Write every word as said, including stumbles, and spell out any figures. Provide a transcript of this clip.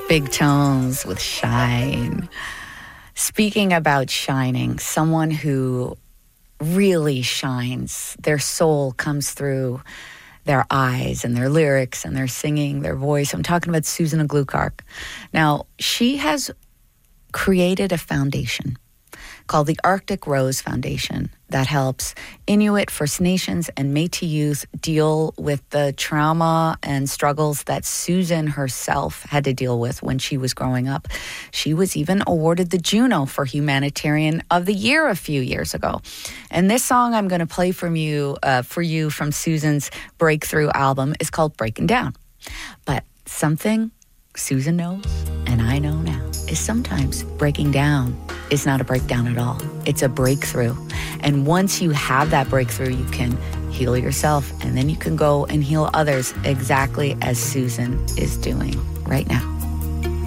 Big Tones with Shine. Speaking about shining, someone who really shines, their soul comes through their eyes and their lyrics and their singing, their voice. I'm talking about Susan Glukark. Now, she has created a foundation called the Arctic Rose Foundation that helps Inuit, First Nations, and Métis youth deal with the trauma and struggles that Susan herself had to deal with when she was growing up. She was even awarded the Juno for Humanitarian of the Year a few years ago. And this song I'm going to play from you, uh, for you from Susan's Breakthrough album is called Breaking Down. But something Susan knows, and I know now, is sometimes breaking down is not a breakdown at all. It's a breakthrough. And once you have that breakthrough, you can heal yourself, and then you can go and heal others exactly as Susan is doing right now.